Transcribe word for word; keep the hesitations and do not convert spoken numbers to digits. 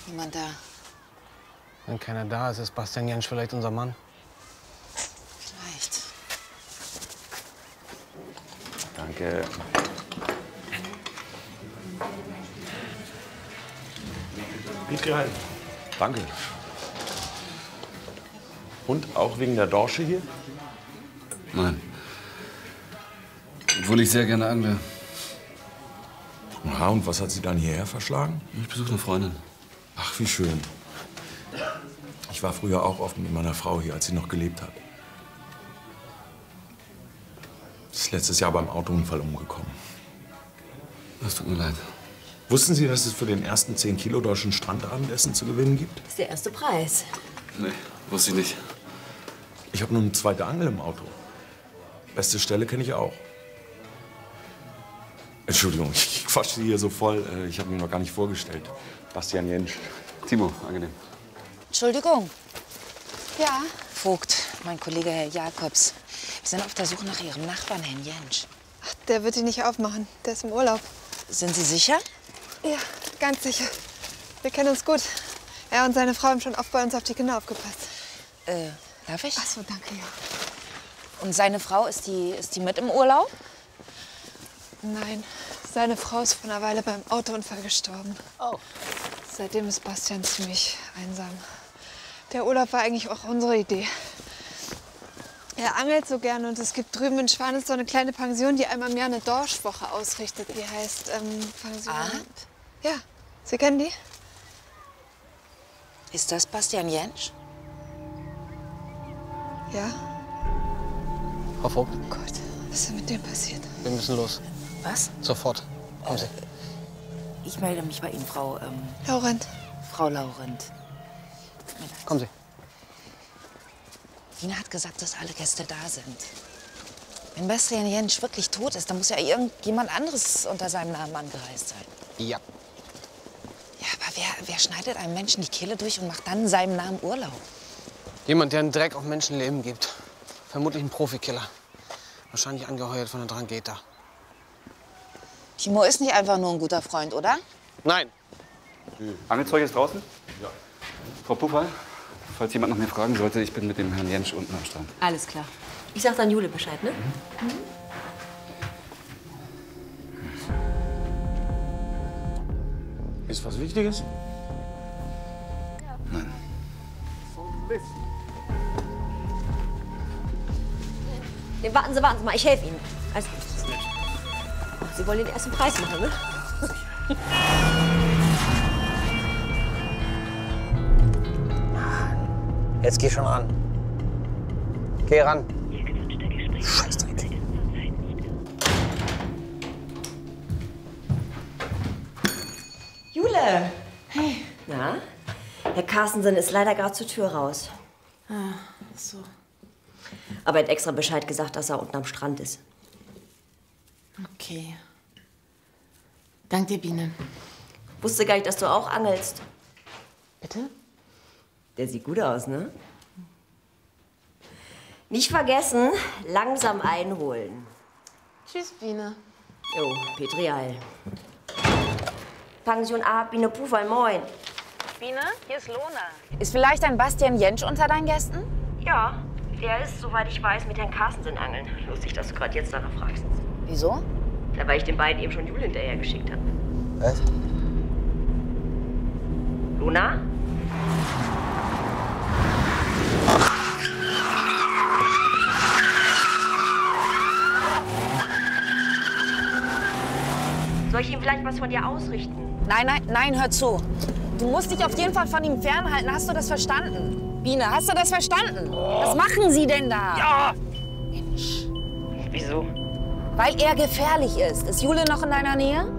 Niemand da. Wenn keiner da ist, ist Bastian Jentsch vielleicht unser Mann. Vielleicht. Danke. Bitte rein. Danke. Und auch wegen der Dorsche hier? Nein. Obwohl ich sehr gerne angle. Aha, und was hat Sie dann hierher verschlagen? Ich besuche eine Freundin. Ach, wie schön. Ich war früher auch oft mit meiner Frau hier, als sie noch gelebt hat. Sie ist letztes Jahr beim Autounfall umgekommen. Das tut mir leid. Wussten Sie, dass es für den ersten zehn Kilo deutschen Strandabendessen zu gewinnen gibt? Das ist der erste Preis. Nee, wusste ich nicht. Ich habe nur eine zweite Angel im Auto. Beste Stelle kenne ich auch. Entschuldigung, ich quatsche Sie hier so voll. Ich habe mich noch gar nicht vorgestellt. Bastian Jentsch. Timo, angenehm. Entschuldigung. Ja? Vogt, mein Kollege Herr Jakobs. Wir sind auf der Suche nach Ihrem Nachbarn, Herrn Jentsch. Ach, der wird ihn nicht aufmachen. Der ist im Urlaub. Sind Sie sicher? Ja, ganz sicher. Wir kennen uns gut. Er und seine Frau haben schon oft bei uns auf die Kinder aufgepasst. Äh, darf ich? Ach so, danke, ja. Und seine Frau, ist die, ist die mit im Urlaub? Nein, seine Frau ist vor einer Weile beim Autounfall gestorben. Oh. Seitdem ist Bastian ziemlich einsam. Der Urlaub war eigentlich auch unsere Idee. Er angelt so gern und es gibt drüben in Schwanitz so eine kleine Pension, die einmal im Jahr eine Dorschwoche ausrichtet. Die heißt ähm, Pension. Ah. Ja, Sie kennen die? Ist das Bastian Jentsch? Ja. Frau Vogt, Oh Gott, was ist denn mit dem passiert? wir müssen los. Was? Sofort. Kommen Sie. Ich melde mich bei Ihnen, Frau, ähm, Laurent. Frau Laurent. Kommen Sie. Dina hat gesagt, dass alle Gäste da sind. Wenn Bastian Jentsch wirklich tot ist, dann muss ja irgendjemand anderes unter seinem Namen angereist sein. Ja. Ja, aber wer, wer schneidet einem Menschen die Kehle durch und macht dann in seinem Namen Urlaub? Jemand, der einen Dreck auf Menschenleben gibt. Vermutlich ein Profikiller. Wahrscheinlich angeheuert von der Drangheta. Timo ist nicht einfach nur ein guter Freund, oder? Nein. Angelzeug ist draußen? Ja. Frau Puffal, falls jemand nach mir fragen sollte, ich bin mit dem Herrn Jentsch unten am Strand. Alles klar. Ich sag dann Jule Bescheid, ne? Mhm. Ist was Wichtiges? Nein. Nee, warten Sie, warten Sie mal, ich helfe Ihnen. Alles gut. Ach, Sie wollen den ersten Preis machen, ne? Jetzt geh schon an. Geh ran. Scheißdreck. Jule! Hey. Na? Herr Carstensen ist leider gerade zur Tür raus. Ah, so. Aber er hat extra Bescheid gesagt, dass er unten am Strand ist. Okay. Dank dir, Biene. Wusste gar nicht, dass du auch angelst. Bitte? Der sieht gut aus, ne? Nicht vergessen, langsam einholen. Tschüss, Biene. Jo, Petrial. Pension A, Biene Puffal, moin. Biene, hier ist Lona. Ist vielleicht ein Bastian Jentsch unter deinen Gästen? Ja, der ist, soweit ich weiß, mit Herrn Carstensen angeln. Lustig, dass du gerade jetzt danach fragst. Wieso? Da, weil ich den beiden eben schon Jule hinterher geschickt habe. Was? Luna? Soll ich ihm vielleicht was von dir ausrichten? Nein, nein, nein, hör zu. Du musst dich auf jeden Fall von ihm fernhalten. Hast du das verstanden? Biene, hast du das verstanden? Was machen Sie denn da? Ja! Mensch. Wieso? Weil er gefährlich ist. Ist Jule noch in deiner Nähe?